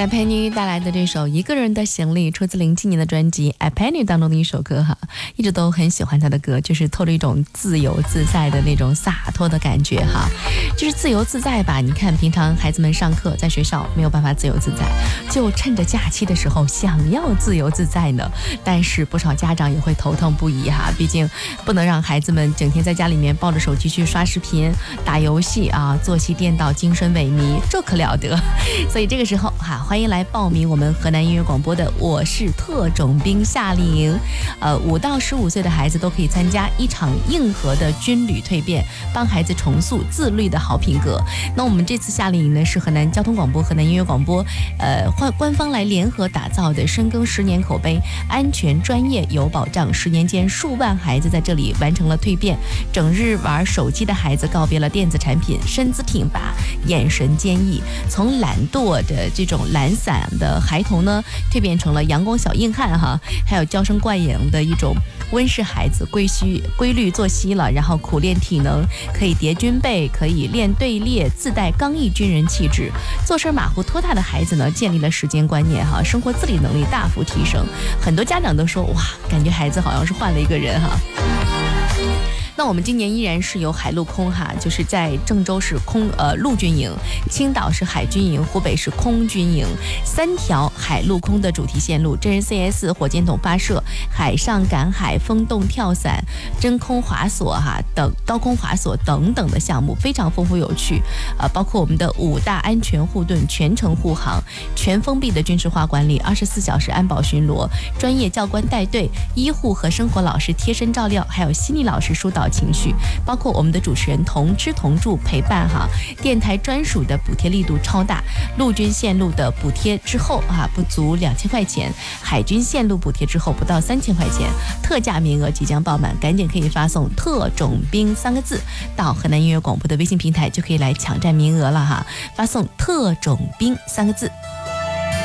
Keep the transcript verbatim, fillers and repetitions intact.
戴佩妮带来的这首《一个人的行李》出自零七年的专辑《I Penny》当中的一首歌哈，一直都很喜欢她的歌，就是透着一种自由自在的那种洒脱的感觉哈，就是自由自在吧。你看平常孩子们上课在学校没有办法自由自在，就趁着假期的时候想要自由自在呢，但是不少家长也会头疼不已哈，毕竟不能让孩子们整天在家里面抱着手机去刷视频、打游戏啊，作息颠倒、精神萎靡，这可了得。所以这个时候哈，欢迎来报名我们河南音乐广播的我是特种兵夏令营，呃，五到十五岁的孩子都可以参加一场硬核的军旅蜕变，帮孩子重塑自律的好品格。那我们这次夏令营呢，是河南交通广播、河南音乐广播，呃，官官方来联合打造的，深耕十年口碑，安全专业有保障。十年间，数万孩子在这里完成了蜕变。整日玩手机的孩子告别了电子产品，身姿挺拔，眼神坚毅，从懒惰的这种懒散的孩童呢，蜕变成了阳光小硬汉哈，还有娇生惯养的一种温室孩子，规矩规律作息了，然后苦练体能，可以叠军备，可以练队列，自带刚毅军人气质。做事马虎拖沓的孩子呢，建立了时间观念哈，生活自理能力大幅提升。很多家长都说哇，感觉孩子好像是换了一个人哈。那我们今年依然是由海陆空哈，就是在郑州是空呃陆军营，青岛是海军营，湖北是空军营，三条海陆空的主题线路，真人 C S 火箭筒发射、海上赶海、风洞跳伞、真空滑索哈等高空滑索等等的项目，非常丰富有趣。呃，包括我们的五大安全护盾、全程护航、全封闭的军事化管理、二十四小时安保巡逻、专业教官带队、医护和生活老师贴身照料，还有心理老师疏导情绪，包括我们的主持人同吃同住陪伴哈，电台专属的补贴力度超大，陆军线路的补贴之后啊不足两千块钱，海军线路补贴之后不到三千块钱，特价名额即将爆满，赶紧可以发送特种兵三个字到河南音乐广播的微信平台，就可以来抢占名额了哈，发送特种兵三个字。